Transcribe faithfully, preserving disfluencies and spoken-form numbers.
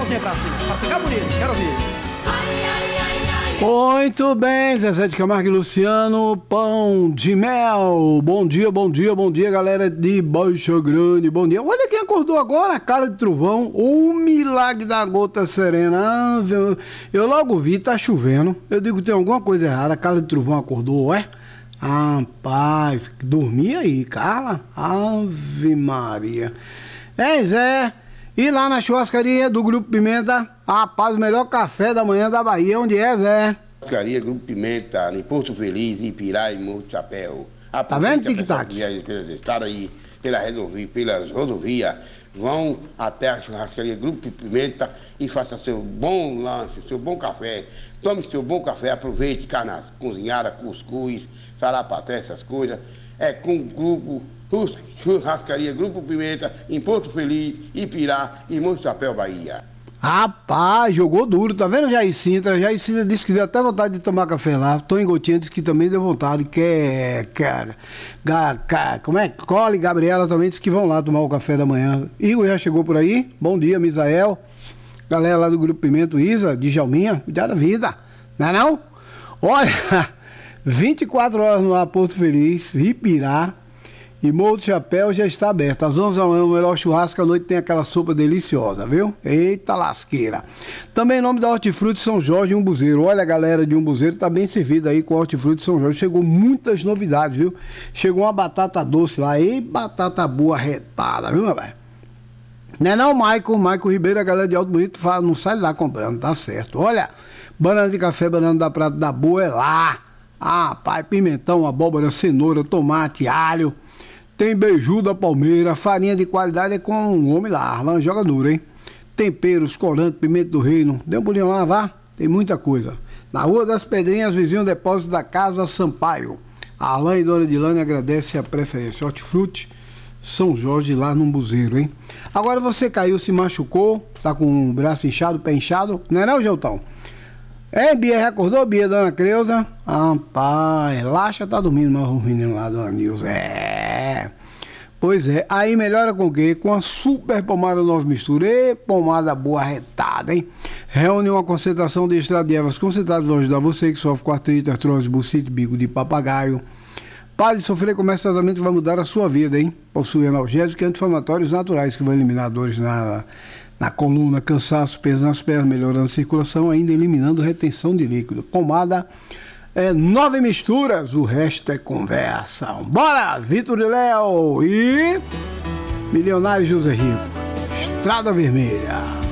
mãozinha pra cima, pra ficar bonito, quero ver. Muito bem, Zezé de Camargo e Luciano, pão de mel. Bom dia, bom dia, bom dia, galera de Baixa Grande, bom dia. Olha quem acordou agora, a cara de trovão, o milagre da gota serena. Ah, eu, eu logo vi, tá chovendo. Eu digo, tem alguma coisa errada, a cara de trovão acordou, ué? Ah, paz, dormia aí, Carla? Ave Maria. É, Zé, e lá na churrascaria do Grupo Pimenta, rapaz, o melhor café da manhã da Bahia, onde é, Zé? Churrascaria Grupo Pimenta, em Porto Feliz, Ipirá e Morro do Chapéu. Tá vendo, tic-tac? Estar aí pela rodovia, pelas rodovias, vão até a churrascaria Grupo Pimenta e faça seu bom lanche, seu bom café. Tome seu bom café, aproveite carne cozinhada, cuscuz, sarapaté, essas coisas. É com o grupo Churrascaria Grupo Pimenta, em Porto Feliz, Ipirá e Morro do Chapéu, Bahia. Rapaz, jogou duro, tá vendo, Jair Sintra? Jair Sintra disse que deu até vontade de tomar café lá. Tony Gotinha disse que também deu vontade, quer, quer, quer, como é? Cole e Gabriela também disse que vão lá tomar o café da manhã. Igor já chegou por aí? Bom dia, Misael. Galera lá do Grupo Pimenta, Isa, Djalminha, cuidado da vida, não é não? Olha, vinte e quatro horas no ar, Porto Feliz, Ipirá e Morro do Chapéu já está aberto. Às onze da manhã, o melhor churrasco, à noite tem aquela sopa deliciosa, viu? Eita lasqueira. Também em nome da Hortifruti São Jorge e Umbuzeiro. Olha, a galera de Umbuzeiro tá bem servida aí com a Hortifruti São Jorge. Chegou muitas novidades, viu? Chegou uma batata doce lá, e batata boa retada, viu, meu velho? Não é não, Maico, Maico Ribeiro, a galera de Alto Bonito fala, não sai lá comprando, tá certo. Olha, banana de café, banana da prata da boa é lá. Ah, pai, pimentão, abóbora, cenoura, tomate, alho. Tem beiju da palmeira, farinha de qualidade é com um homem lá, Arlan joga duro, hein? Temperos, corante, pimenta do reino. Dê um pulinho lá, vá? Tem muita coisa. Na Rua das Pedrinhas, vizinho do depósito da Casa Sampaio. A Arlan e Dona Dilane agradece a preferência. Hortifruti São Jorge lá no Buzeiro, hein? Agora você caiu, se machucou, tá com o braço inchado, pé inchado, não é não, Geltão? É, Bia, já acordou, Bia, Dona Creuza? Ah, pai, Lacha tá dormindo, mas o menino lá, Dona Nilza, é... Pois é, aí melhora com o quê? Com a super pomada nova mistura, e pomada boa retada, hein? Reúne uma concentração de extrato de ervas concentradas para ajudar você que sofre com artrite, artrose, bucite, bico de papagaio. Pare de sofrer com esse tratamento, vai mudar a sua vida, hein? Possui analgésicos e anti-inflamatórios naturais que vão eliminar dores na, na coluna, cansaço, peso nas pernas, melhorando a circulação, ainda eliminando retenção de líquido. Pomada é nove misturas, o resto é conversa. Bora, Vitor e Léo e Milionário José Rico. Estrada Vermelha.